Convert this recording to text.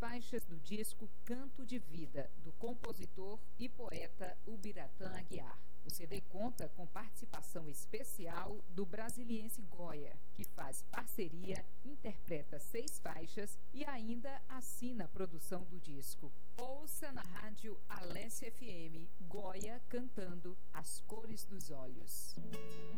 faixas do disco Canto de Vida, do compositor e poeta Ubiratã Aguiar. O CD conta com participação especial do brasiliense Goya, que faz parceria, interpreta 6 faixas e ainda assina a produção do disco. Ouça na rádio Alesse FM, Goya cantando As Cores dos Olhos.